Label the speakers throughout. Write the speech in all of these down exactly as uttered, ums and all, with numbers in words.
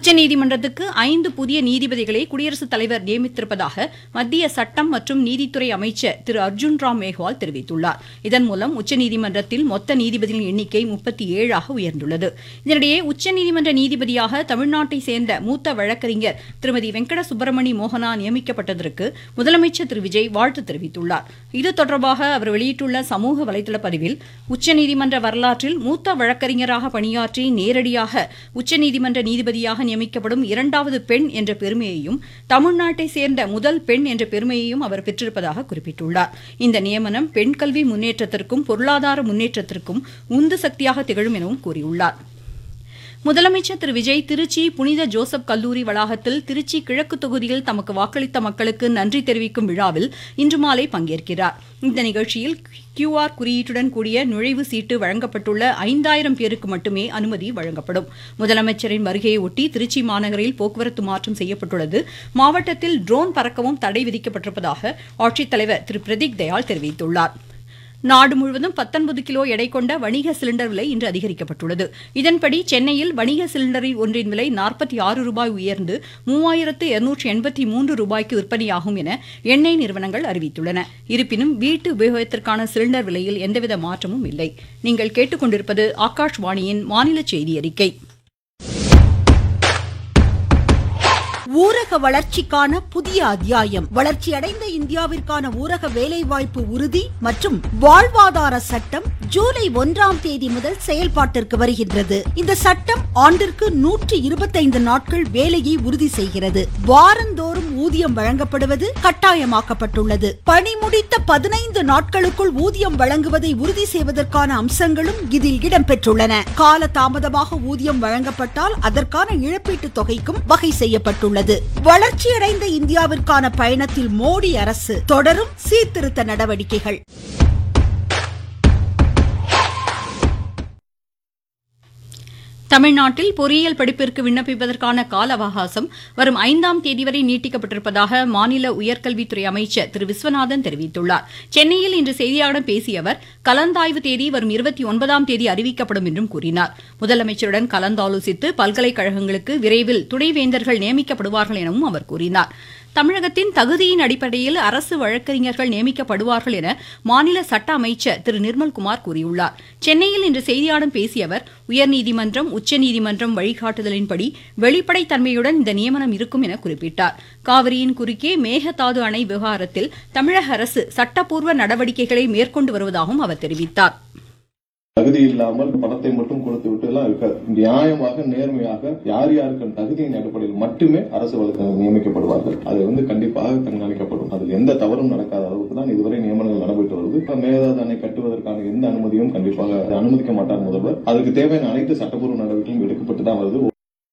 Speaker 1: உச்சநீதிமன்றத்துக்கு ஐந்து புதிய நீதிபதிகளை குடியரசுத் தலைவர் நியமித்திருப்பதாக மத்திய சட்டம் மற்றும் நீதித்துறை அமைச்சர் திரு அர்ஜுன் ராம் மேக்வால் தெரிவித்துள்ளார். இதன் மூலம் உச்சநீதிமன்றத்தில் மொத்த நீதிபதிகளின் எண்ணிக்கை முப்பத்தி ஏழாக உயர்ந்துள்ளது. இதனிடையே உச்சநீதிமன்ற நீதிபதியாக தமிழ்நாட்டை சேர்ந்த மூத்த வழக்கறிஞர் திருமதி வெங்கட சுப்பிரமணி மோகனா நியமிக்கப்பட்டதற்கு முதலமைச்சர் திரு விஜய் வாழ்த்து தெரிவித்துள்ளார். இது தொடர்பாக அவர் வெளியிட்டுள்ள சமூக வலைதள பதிவில், உச்சநீதிமன்ற வரலாற்றில் மூத்த வழக்கறிஞராக பணியாற்றி நேரடியாக உச்சநீதிமன்ற நீதிபதியாக நியமிக்கப்படும் இரண்டாவது பெண் என்ற பெருமையையும் தமிழ்நாட்டை சேர்ந்த முதல் பெண் என்ற பெருமையையும் அவர் பெற்றிருப்பதாக குறிப்பிட்டுள்ளார். இந்த நியமனம் பெண் கல்வி முன்னேற்றத்திற்கும் பொருளாதார முன்னேற்றத்திற்கும் உந்து சக்தியாக திகழும் எனவும் கூறியுள்ளார். முதலமைச்சர் திரு விஜய் திருச்சி புனித ஜோசப் கல்லூரி வளாகத்தில் திருச்சி கிழக்கு தொகுதியில் தமக்கு வாக்களித்த மக்களுக்கு நன்றி தெரிவிக்கும் விழாவில் இன்று மாலை பங்கேற்கிறார். இந்த நிகழ்ச்சியில் கியூ ஆர் குறியீட்டுடன் கூடிய நுழைவு சீட்டு வழங்கப்பட்டுள்ள ஐந்தாயிரம் பேருக்கு மட்டுமே அனுமதி வழங்கப்படும். முதலமைச்சரின் வருகையை ஒட்டி திருச்சி மாநகரில் போக்குவரத்து மாற்றம் செய்யப்பட்டுள்ளது. மாவட்டத்தில் ட்ரோன் பறக்கவும் தடை விதிக்கப்பட்டிருப்பதாக ஆட்சித்தலைவர் திரு பிரதீக் தயாள் தெரிவித்துள்ளார். நாடு முழுவதும் பத்தொன்பது கிலோ எடை கொண்ட வணிக சிலிண்டர் விலை இன்று அதிகரிக்கப்பட்டுள்ளது. இதன்படி சென்னையில் வணிக சிலிண்டரில் ஒன்றின் விலை நாற்பத்தி ஆறு ரூபாய் உயர்ந்து மூவாயிரத்து இருநூற்று எண்பத்தி மூன்று ரூபாய்க்கு விற்பனையாகும் என எண்ணெய் நிறுவனங்கள் அறிவித்துள்ளன. இருப்பினும் வீட்டு உபயோகத்திற்கான சிலிண்டர் விலையில் எந்தவித மாற்றமும் இல்லை. நீங்கள் கேட்டுக்கொண்டிருப்பது ஆகாஷ்வாணியின் மாநில செய்தி அறிக்கை.
Speaker 2: ஊரக வளர்ச்சிக்கான புதிய அத்தியாயம். வளர்ச்சியடைந்த இந்தியாவிற்கான ஊரக வேலைவாய்ப்பு உறுதி மற்றும் வாழ்வாதார சட்டம் ஜூலை ஒன்றாம் தேதி முதல் செயல்பாட்டிற்கு வருகின்றது. இந்த சட்டம் ஆண்டிற்கு நூற்று இருபத்தைந்து நாட்கள் வேலையை உறுதி செய்கிறது. வாரந்தோறும் ஊதியம் வழங்கப்படுவது கட்டாயமாக்கப்பட்டுள்ளது. பணி முடித்த பதினைந்து நாட்களுக்குள் ஊதியம் வழங்குவதை உறுதி செய்வதற்கான அம்சங்களும் இதில் இடம்பெற்றுள்ளன. கால தாமதமாக ஊதியம் வழங்கப்பட்டால் அதற்கான இழப்பீட்டு தொகைக்கும் வகை செய்யப்பட்டுள்ளது. வளர்ச்சியடைந்த இந்தியாவிற்கான பயணத்தில் மோடி அரசு தொடரும் சீர்திருத்த நடவடிக்கைகள்.
Speaker 1: தமிழ்நாட்டில் பொறியியல் படிப்பிற்கு விண்ணப்பிப்பதற்கான கால அவகாசம் வரும் ஐந்தாம் தேதி வரை நீட்டிக்கப்பட்டிருப்பதாக மாநில உயர்கல்வித்துறை அமைச்சர் திரு விஸ்வநாதன் தெரிவித்துள்ளார். சென்னையில் இன்று செய்தியாளர்களிடம் பேசிய அவர், கலந்தாய்வு தேதி வரும் இருபத்தி ஒன்பதாம் தேதி அறிவிக்கப்படும் என்றும் கூறினார். முதலமைச்சருடன் கலந்தாலோசித்து பல்கலைக்கழகங்களுக்கு விரைவில் துணைவேந்தர்கள் நியமிக்கப்படுவார்கள் எனவும் அவர் கூறினார். தமிழகத்தின் தகுதியின் அடிப்படையில் அரசு வழக்கறிஞர்கள் நியமிக்கப்படுவார்கள் என மாநில சட்ட அமைச்சர் திரு நிர்மல்குமார் கூறியுள்ளார். சென்னையில் இன்று செய்தியாளர்களிடம் பேசிய அவர், உயர்நீதிமன்றம் உச்சநீதிமன்றம் வழிகாட்டுதலின்படி வெளிப்படைத்தன்மையுடன் இந்த நியமனம் இருக்கும் என குறிப்பிட்டார். காவிரியின் குறுக்கே மேகதாது அணை விவகாரத்தில் தமிழக அரசு சட்டப்பூர்வ நடவடிக்கைகளை மேற்கொண்டு வருவதாகவும் அவர் தெரிவித்தார்.
Speaker 3: தகுதி இல்லாமல் பணத்தை மட்டும் கொடுத்து விட்டு எல்லாம் இருக்காது. நியாயமாக நேர்மையாக யார் யாருக்கு தகுதியின் அடிப்படையில் மட்டுமே அரசு வழக்கறிஞர்கள் நியமிக்கப்படுவார்கள். அது வந்து கண்டிப்பாக கண்காணிக்கப்படும். அதில் எந்த தவறும் நடக்காத அளவுக்கு தான் இதுவரை நியமனங்கள் நடைபெற்று வருது. மேகதாது அணை கட்டுவதற்கான எந்த அனுமதியும் கண்டிப்பாக அனுமதிக்க மாட்டார் முதல்வர். அதற்கு தேவையான அனைத்து சட்டப்பூர்வ நடவடிக்கையும் எடுக்கப்பட்டு தான் வருது.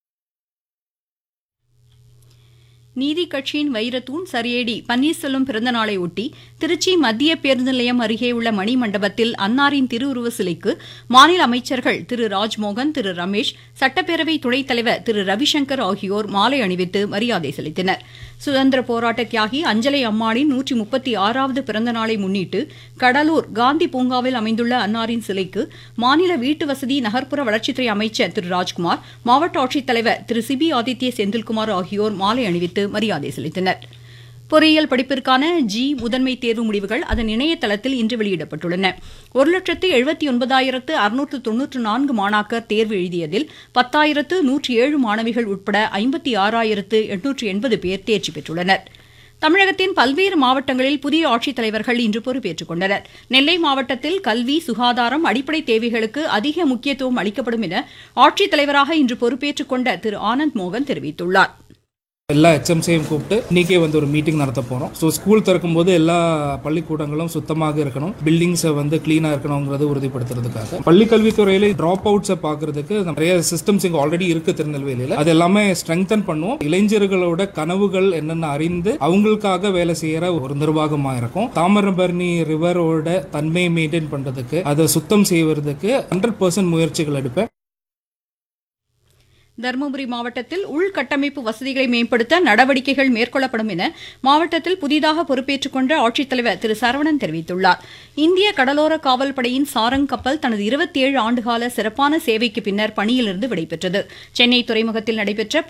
Speaker 1: நீதி கட்சியின் வைரத்தூண் சரியேடி பன்னீர்செல்வம் பிறந்த நாளை ஒட்டி திருச்சி மத்திய பேருந்து நிலையம் அருகே உள்ள மணிமண்டபத்தில் அன்னாரின் திருவுருவ சிலைக்கு மாநில அமைச்சர்கள் திரு ராஜ்மோகன், திரு ரமேஷ், சட்டப்பேரவை துணைத் தலைவர் திரு ரவிசங்கர் ஆகியோர் மாலை அணிவித்து மரியாதை செலுத்தினர். சுதந்திர போராட்ட தியாகி அஞ்சலை அம்மானின் நூற்றி முப்பத்தி ஆறாவது பிறந்த நாளை முன்னிட்டு கடலூர் காந்தி பூங்காவில் அமைந்துள்ள அன்னாரின் சிலைக்கு மாநில வீட்டு வசதி நகர்ப்புற வளர்ச்சித்துறை அமைச்சர் திரு ராஜ்குமார், மாவட்ட ஆட்சித்தலைவர் திரு சிபி ஆதித்ய செந்தில்குமார் ஆகியோர் மாலை அணிவித்து மரியாதை செலுத்தினர். பொறியியல் படிப்பிற்கான ஜி முதன்மை தேர்வு முடிவுகள் அதன் இணையதளத்தில் இன்று வெளியிடப்பட்டுள்ளன. ஒரு லட்சத்து எழுபத்தி ஒன்பதாயிரத்து அறுநூற்று தொன்னூற்று நான்கு மாணாக்கர் தேர்வு எழுதியதில் பத்தாயிரத்து நூற்றி ஏழு மாணவிகள் உட்பட ஐம்பத்தி ஆறாயிரத்து எண்ணூற்று எண்பது பேர் தேர்ச்சி பெற்றுள்ளனர். தமிழகத்தின் பல்வேறு மாவட்டங்களில் புதிய ஆட்சித்தலைவர்கள் இன்று பொறுப்பேற்றுக் கொண்டனர். நெல்லை மாவட்டத்தில் கல்வி, சுகாதாரம், அடிப்படை தேவைகளுக்கு அதிக முக்கியத்துவம் அளிக்கப்படும் என ஆட்சித்தலைவராக இன்று பொறுப்பேற்றுக் கொண்ட திரு ஆனந்த் மோகன் தெரிவித்துள்ளார்.
Speaker 4: எல்லா ஹெச்எம்சியும் கூப்பிட்டு இன்னைக்கே வந்து ஒரு மீட்டிங் நடத்த போகிறோம். ஸோ ஸ்கூல் திறக்கும் போது எல்லா பள்ளிக்கூடங்களும் சுத்தமாக இருக்கணும், பில்டிங்ஸை வந்து கிளீனாக இருக்கணுங்கிறது உறுதிப்படுத்துறதுக்காக பள்ளி கல்வித்துறையில ட்ராப் அவுட்ஸை பார்க்கறதுக்கு நிறைய சிஸ்டம்ஸ் இங்கே ஆல்ரெடி இருக்கு திருநெல்வேலியில். அது எல்லாமே ஸ்ட்ரெங்தன் பண்ணுவோம். இளைஞர்களோட கனவுகள் என்னென்ன அறிந்து அவங்களுக்காக வேலை செய்யற ஒரு நிர்வாகமாக இருக்கும். தாமிரபரணி ரிவரோட தன்மையை மெயின்டைன் பண்றதுக்கு, அதை சுத்தம் செய்வதற்கு ஹண்ட்ரட் பர்சன்ட் முயற்சிகள் எடுப்பேன்.
Speaker 1: தருமபுரி மாவட்டத்தில் உள்கட்டமைப்பு வசதிகளை மேம்படுத்த நடவடிக்கைகள் மேற்கொள்ளப்படும் என மாவட்டத்தில் புதிதாக பொறுப்பேற்றுக் கொண்ட ஆட்சித்தலைவர் திரு சரவணன் தெரிவித்துள்ளார். இந்திய கடலோர காவல் படையின் சாரங் கப்பல் தனது இருபத்தி ஏழு ஆண்டுகால சிறப்பான சேவைக்கு பின்னர் பணியிலிருந்து விடைபெற்றது. சென்னை துறைமுகத்தில் நடைபெற்ற